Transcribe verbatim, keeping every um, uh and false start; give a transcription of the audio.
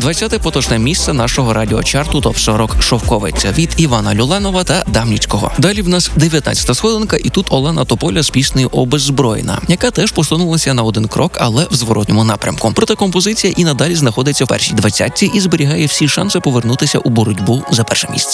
двадцяте поточне місце нашого радіочарту топ сорок «Шовковиця» від Івана Люленова та Дамнічкого. Далі в нас дев'ятнадцята сходинка, і тут Олена Тополя з піснею «Обеззброєна», яка теж посунулася на один крок, але в зворотньому напрямку. Проте композиція і надалі знаходиться в першій двадцятці і зберігає всі шанси повернутися у боротьбу за перше місце.